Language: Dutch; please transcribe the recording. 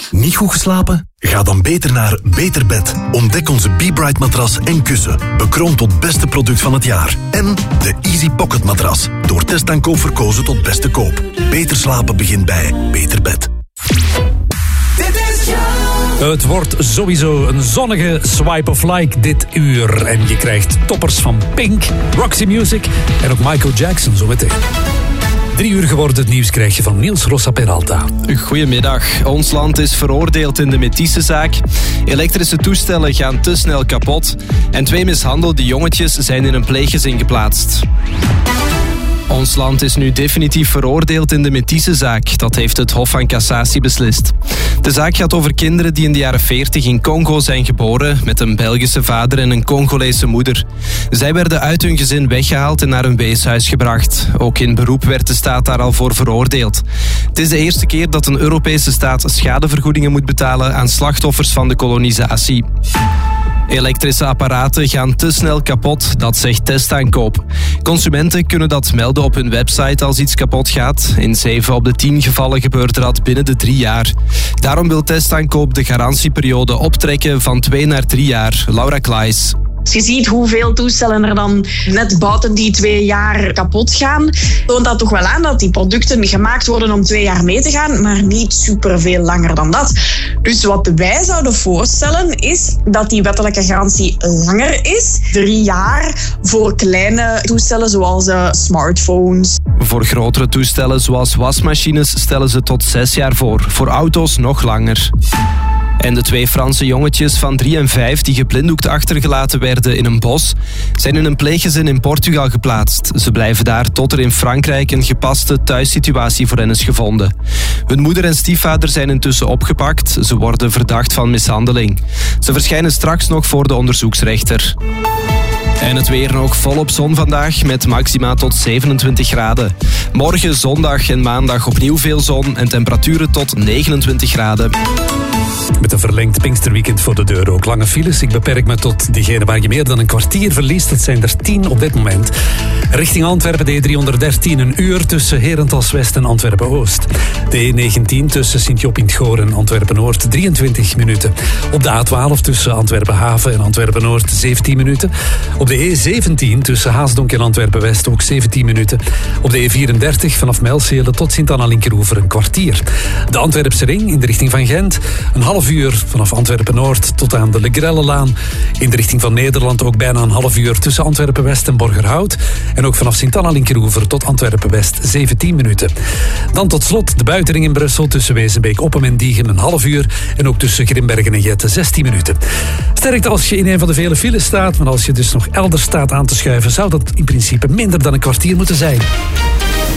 Niet goed geslapen? Ga dan beter naar Beter Bed. Ontdek onze Be-Bright matras en kussen. Bekroond tot beste product van het jaar. En de Easy Pocket matras. Door testaankoop verkozen tot beste koop. Beter slapen begint bij Beter Bed. Het wordt sowieso een zonnige swipe of like dit uur. En je krijgt toppers van Pink, Roxy Music en ook Michael Jackson zo meteen. 3 uur geworden, het nieuws krijg je van Niels Rossa Peralta. Goedemiddag. Ons land is veroordeeld in de Métissenzaak. Elektrische toestellen gaan te snel kapot. En 2 mishandelde jongetjes zijn in een pleeggezin geplaatst. Ons land is nu definitief veroordeeld in de Métissenzaak. Dat heeft het Hof van Cassatie beslist. De zaak gaat over kinderen die in de jaren 40 in Congo zijn geboren, met een Belgische vader en een Congolese moeder. Zij werden uit hun gezin weggehaald en naar een weeshuis gebracht. Ook in beroep werd de staat daar al voor veroordeeld. Het is de eerste keer dat een Europese staat schadevergoedingen moet betalen aan slachtoffers van de kolonisatie. Elektrische apparaten gaan te snel kapot, dat zegt Testaankoop. Consumenten kunnen dat melden op hun website als iets kapot gaat. In 7 op de 10 gevallen gebeurt dat binnen de 3 jaar. Daarom wil Testaankoop de garantieperiode optrekken van 2 naar 3 jaar. Laura Klaes. Als je ziet hoeveel toestellen er dan net buiten die 2 jaar kapot gaan, toont dat toch wel aan dat die producten gemaakt worden om 2 jaar mee te gaan, maar niet superveel langer dan dat. Dus wat wij zouden voorstellen is dat die wettelijke garantie langer is. 3 jaar voor kleine toestellen zoals smartphones. Voor grotere toestellen zoals wasmachines stellen ze tot 6 jaar voor auto's nog langer. En de 2 Franse jongetjes van 3 en 5 die geblinddoekt achtergelaten werden in een bos, zijn in een pleeggezin in Portugal geplaatst. Ze blijven daar tot er in Frankrijk een gepaste thuissituatie voor hen is gevonden. Hun moeder en stiefvader zijn intussen opgepakt. Ze worden verdacht van mishandeling. Ze verschijnen straks nog voor de onderzoeksrechter. En het weer nog volop zon vandaag met maxima tot 27 graden. Morgen, zondag en maandag opnieuw veel zon en temperaturen tot 29 graden. Met een verlengd Pinksterweekend voor de deur ook lange files. Ik beperk me tot diegene waar je meer dan een kwartier verliest. Het zijn er 10 op dit moment. Richting Antwerpen de E313 een uur tussen Herentals West en Antwerpen-Oost. De E19 tussen Sint-Job in het Goor en Antwerpen-Noord 23 minuten. Op de A12 tussen Antwerpen-Haven en Antwerpen-Noord 17 minuten. Op de E17 tussen Haasdonk en Antwerpen-West ook 17 minuten. Op de E34 vanaf Mijlselen tot Sint-Anna-Linkeroever een kwartier. De Antwerpse ring in de richting van Gent een half uur vanaf Antwerpen-Noord tot aan de Legrellelaan. In de richting van Nederland ook bijna een half uur tussen Antwerpen-West en Borgerhout. En ook vanaf Sint-Anna-Linkeroever tot Antwerpen-West 17 minuten. Dan tot slot de buitenring in Brussel tussen Wezenbeek-Oppem en Diegem een half uur. En ook tussen Grimbergen en Jette 16 minuten. Sterkte als je in een van de vele files staat, maar als je dus nog elders staat aan te schuiven, zou dat in principe minder dan een kwartier moeten zijn.